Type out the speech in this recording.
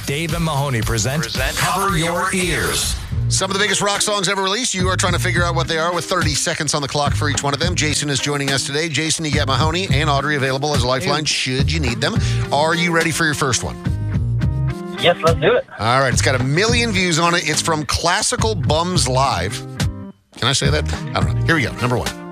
Dave and Mahoney present Cover Your Ears. Some of the biggest rock songs ever released. You are trying to figure out what they are with 30 seconds on the clock for each one of them. Jason is joining us today. Jason, you got Mahoney and Audrey available as a lifeline should you need them. Are you ready for your first one? Yes, let's do it. All right, it's got 1 million views on it. It's from Classical Bums Live. Can I say that? I don't know. Here we go. Number one.